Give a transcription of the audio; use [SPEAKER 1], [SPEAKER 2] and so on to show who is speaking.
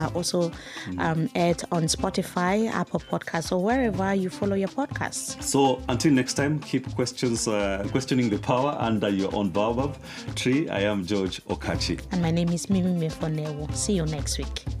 [SPEAKER 1] Also aired on Spotify, Apple Podcasts, or wherever you follow your podcasts.
[SPEAKER 2] So until next time, keep questioning the power under your own baobab tree. I am George Okachi.
[SPEAKER 1] And my name is Mimi Mefonewo. See you next week.